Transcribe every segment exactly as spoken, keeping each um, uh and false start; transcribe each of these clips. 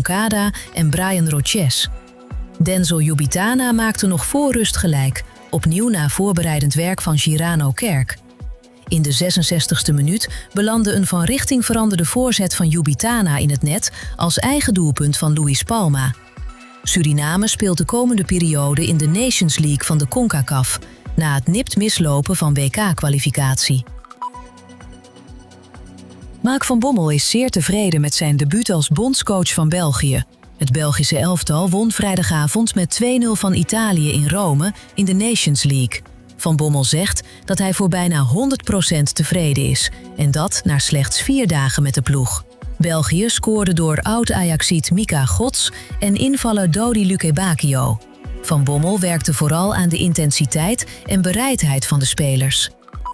Moncada en Brian Roches. Denzel Jubitana maakte nog voor rust gelijk, opnieuw na voorbereidend werk van Girano Kerk. In de zesenzestigste minuut belandde een van richting veranderde voorzet van Jubitana in het net als eigen doelpunt van Luis Palma. Suriname speelt de komende periode in de Nations League van de CONCACAF, na het nipt mislopen van W K-kwalificatie. Mark van Bommel is zeer tevreden met zijn debuut als bondscoach van België. Het Belgische elftal won vrijdagavond met twee nul van Italië in Rome in de Nations League. Van Bommel zegt dat hij voor bijna honderd procent tevreden is en dat na slechts vier dagen met de ploeg. België scoorde door oud-Ajaxiet Mika Gods en invaller Dodi Lukebakio. Van Bommel werkte vooral aan de intensiteit en bereidheid van de spelers.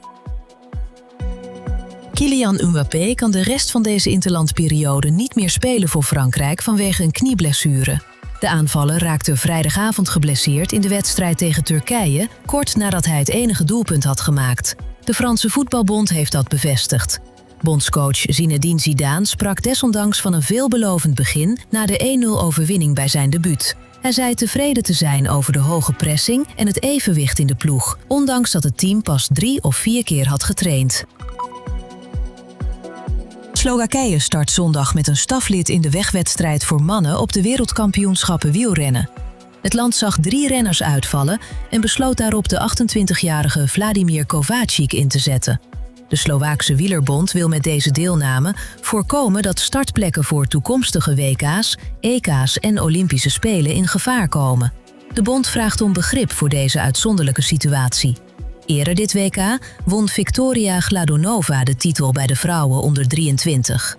Kylian Mbappé kan de rest van deze interlandperiode niet meer spelen voor Frankrijk vanwege een knieblessure. De aanvaller raakte vrijdagavond geblesseerd in de wedstrijd tegen Turkije, kort nadat hij het enige doelpunt had gemaakt. De Franse voetbalbond heeft dat bevestigd. Bondscoach Zinedine Zidane sprak desondanks van een veelbelovend begin na de één nul overwinning bij zijn debuut. Hij zei tevreden te zijn over de hoge pressing en het evenwicht in de ploeg, ondanks dat het team pas drie of vier keer had getraind. Slowakije start zondag met een staflid in de wegwedstrijd voor mannen op de wereldkampioenschappen wielrennen. Het land zag drie renners uitvallen en besloot daarop de achtentwintigjarige Vladimir Kovačič in te zetten. De Slovaakse wielerbond wil met deze deelname voorkomen dat startplekken voor toekomstige W K's, E K's en Olympische Spelen in gevaar komen. De bond vraagt om begrip voor deze uitzonderlijke situatie. Eerder dit W K won Victoria Gladonova de titel bij de vrouwen onder drieëntwintig.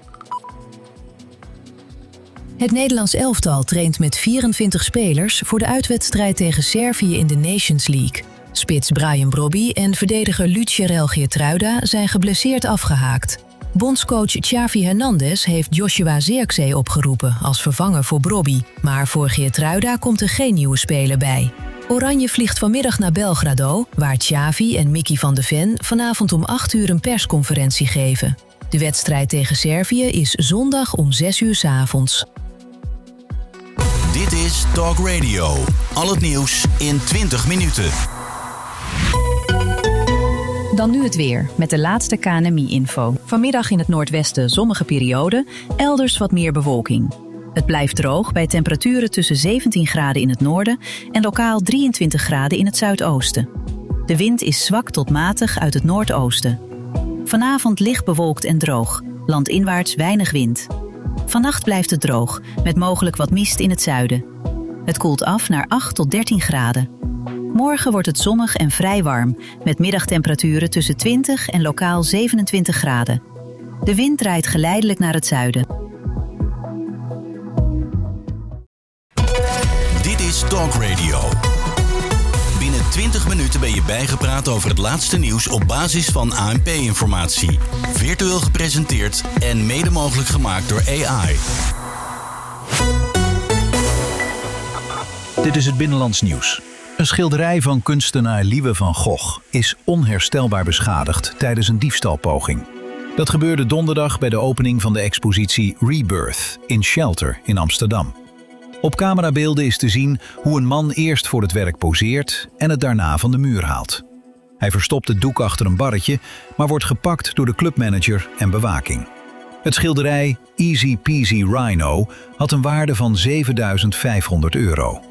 Het Nederlands elftal traint met vierentwintig spelers voor de uitwedstrijd tegen Servië in de Nations League. Spits Brian Brobby en verdediger Lucierel Geertruida zijn geblesseerd afgehaakt. Bondscoach Xavi Hernandez heeft Joshua Zirkzee opgeroepen als vervanger voor Brobby, maar voor Geertruida komt er geen nieuwe speler bij. Oranje vliegt vanmiddag naar Belgrado, waar Xavi en Mickey van de Ven vanavond om acht uur een persconferentie geven. De wedstrijd tegen Servië is zondag om zes uur 's avonds. Dit is Talk Radio. Al het nieuws in twintig minuten. Dan nu het weer, met de laatste K N M I-info. Vanmiddag in het noordwesten zonnige periode, elders wat meer bewolking. Het blijft droog bij temperaturen tussen zeventien graden in het noorden en lokaal drieëntwintig graden in het zuidoosten. De wind is zwak tot matig uit het noordoosten. Vanavond licht bewolkt en droog, landinwaarts weinig wind. Vannacht blijft het droog, met mogelijk wat mist in het zuiden. Het koelt af naar acht tot dertien graden. Morgen wordt het zonnig en vrij warm, met middagtemperaturen tussen twintig en lokaal zevenentwintig graden. De wind draait geleidelijk naar het zuiden. Dit is Talk Radio. Binnen twintig minuten ben je bijgepraat over het laatste nieuws op basis van A N P-informatie. Virtueel gepresenteerd en mede mogelijk gemaakt door A I. Dit is het Binnenlands Nieuws. Een schilderij van kunstenaar Liewe van Gogh is onherstelbaar beschadigd tijdens een diefstalpoging. Dat gebeurde donderdag bij de opening van de expositie Rebirth in Shelter in Amsterdam. Op camerabeelden is te zien hoe een man eerst voor het werk poseert en het daarna van de muur haalt. Hij verstopt het doek achter een barretje, maar wordt gepakt door de clubmanager en bewaking. Het schilderij Easy Peasy Rhino had een waarde van zevenduizend vijfhonderd euro.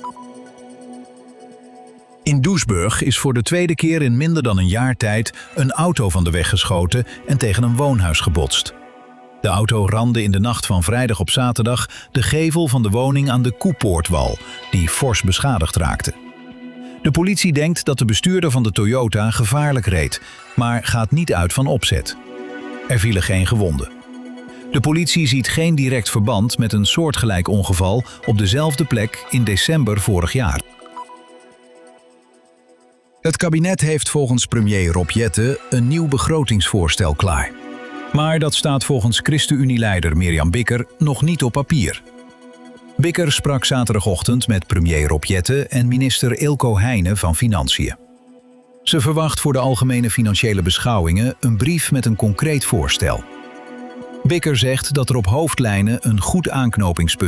In Doesburg is voor de tweede keer in minder dan een jaar tijd een auto van de weg geschoten en tegen een woonhuis gebotst. De auto ramde in de nacht van vrijdag op zaterdag de gevel van de woning aan de Koepoortwal, die fors beschadigd raakte. De politie denkt dat de bestuurder van de Toyota gevaarlijk reed, maar gaat niet uit van opzet. Er vielen geen gewonden. De politie ziet geen direct verband met een soortgelijk ongeval op dezelfde plek in december vorig jaar. Het kabinet heeft volgens premier Rob Jetten een nieuw begrotingsvoorstel klaar. Maar dat staat volgens ChristenUnie-leider Mirjam Bikker nog niet op papier. Bikker sprak zaterdagochtend met premier Rob Jetten en minister Eelco Heijnen van Financiën. Ze verwacht voor de algemene financiële beschouwingen een brief met een concreet voorstel. Bikker zegt dat er op hoofdlijnen een goed aanknopingspunt